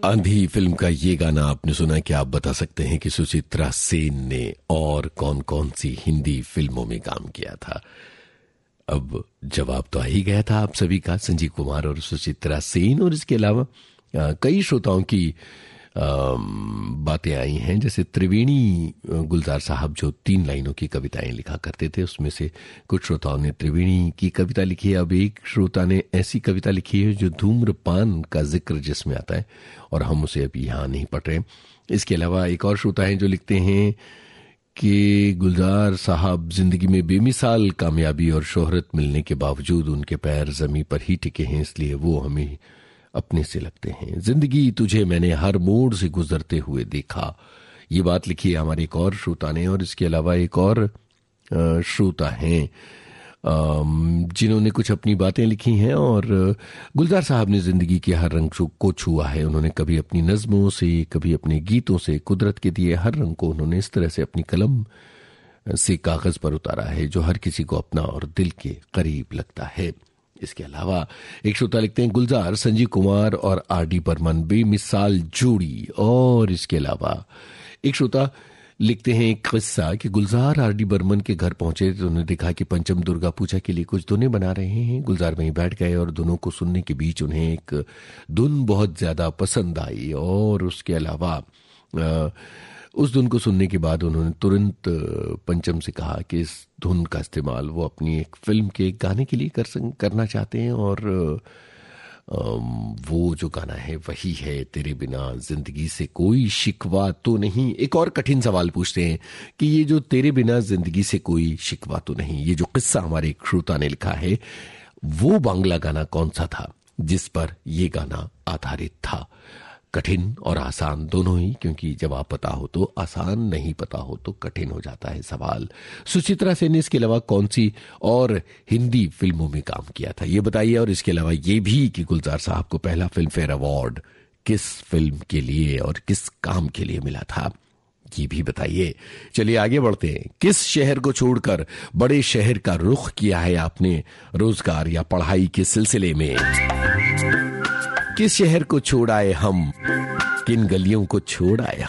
आंधी फिल्म का ये गाना आपने सुना। क्या आप बता सकते हैं कि सुचित्रा सेन ने और कौन कौन सी हिंदी फिल्मों में काम किया था? अब जवाब तो आ ही गया था आप सभी का, संजीव कुमार और सुचित्रा सेन। और इसके अलावा कई श्रोताओं की बातें आई हैं, जैसे त्रिवेणी गुलजार साहब जो 3 लाइनों की कविताएं लिखा करते थे, उसमें से कुछ श्रोताओं ने त्रिवेणी की कविता लिखी है। अब एक श्रोता ने ऐसी कविता लिखी है जो धूम्रपान का जिक्र जिसमें आता है, और हम उसे अभी यहाँ नहीं पढ़ रहे। इसके अलावा एक और श्रोता हैं जो लिखते हैं कि गुलजार साहब जिंदगी में बेमिसाल कामयाबी और शोहरत मिलने के बावजूद उनके पैर जमीन पर ही टिके हैं, इसलिए वो हमें अपने से लगते हैं। जिंदगी तुझे मैंने हर मोड़ से गुजरते हुए देखा, ये बात लिखी है हमारे एक और श्रोता ने। और इसके अलावा एक और श्रोता हैं जिन्होंने कुछ अपनी बातें लिखी हैं, और गुलजार साहब ने जिंदगी के हर रंग को छुआ है। उन्होंने कभी अपनी नज्मों से, कभी अपने गीतों से कुदरत के दिए हर रंग को उन्होंने इस तरह से अपनी कलम से कागज पर उतारा है जो हर किसी को अपना और दिल के करीब लगता है। इसके अलावा एक श्रोता लिखते हैं गुलजार, संजीव कुमार और आर.डी. बर्मन बेमिसाल जोड़ी। और इसके अलावा एक श्रोता लिखते हैं एक किस्सा कि गुलजार आर.डी. बर्मन के घर पहुंचे तो उन्होंने देखा कि पंचम दुर्गा पूजा के लिए कुछ धुनें बना रहे हैं। गुलजार वहीं बैठ गए और धुनों को सुनने के बीच उन्हें एक धुन बहुत ज्यादा पसंद आई, और उसके अलावा उस धुन को सुनने के बाद उन्होंने तुरंत पंचम से कहा कि इस धुन का इस्तेमाल वो अपनी एक फिल्म के गाने के लिए करना चाहते हैं, और वो जो गाना है वही है तेरे बिना जिंदगी से कोई शिकवा तो नहीं। एक और कठिन सवाल पूछते हैं कि ये जो तेरे बिना जिंदगी से कोई शिकवा तो नहीं, ये जो किस्सा हमारे एक श्रोता ने लिखा है, वो बांग्ला गाना कौन सा था जिस पर ये गाना आधारित था? कठिन और आसान दोनों ही, क्योंकि जब आप पता हो तो आसान, नहीं पता हो तो कठिन हो जाता है सवाल। सुचित्रा सेन ने इसके अलावा कौन सी और हिंदी फिल्मों में काम किया था ये बताइए। और इसके अलावा ये भी कि गुलजार साहब को पहला फिल्म फेयर अवार्ड किस फिल्म के लिए और किस काम के लिए मिला था, ये भी बताइए। चलिए आगे बढ़ते हैं। किस शहर को छोड़कर बड़े शहर का रुख किया है आपने रोजगार या पढ़ाई के सिलसिले में? किस शहर को छोड़ आए हम, किन गलियों को छोड़ आए